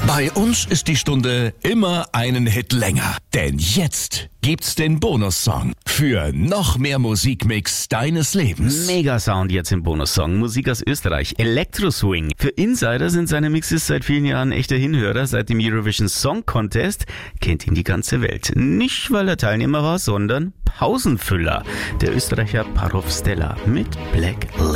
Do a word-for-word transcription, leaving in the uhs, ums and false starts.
Bei uns ist die Stunde immer einen Hit länger. Denn jetzt gibt's den Bonussong für noch mehr Musikmix deines Lebens. Mega-Sound jetzt im Bonussong. Musik aus Österreich. Electro-Swing. Für Insider sind seine Mixes seit vielen Jahren echter Hinhörer. Seit dem Eurovision Song Contest kennt ihn die ganze Welt. Nicht, weil er Teilnehmer war, sondern Pausenfüller. Der Österreicher Parov Stella mit Black Label.